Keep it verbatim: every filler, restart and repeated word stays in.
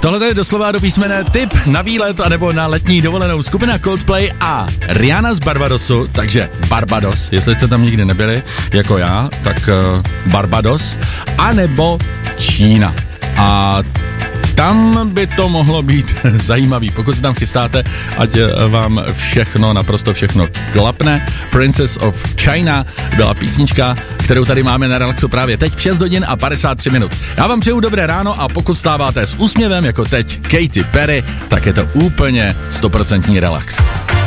Tohle je doslova do písmene tip na výlet anebo na letní dovolenou. Skupina Coldplay a Rihanna z Barbadosu, takže Barbados, jestli jste tam nikdy nebyli, jako já, tak uh, Barbados, anebo Čína. A tam by to mohlo být zajímavý, pokud se tam chystáte, ať vám všechno, naprosto všechno klapne. Princess of China byla písnička, kterou tady máme na Relaxu právě teď v šest hodin a padesát tři minut. Já vám přeju dobré ráno a pokud stáváte s úsměvem, jako teď Katy Perry, tak je to úplně stoprocentní relax.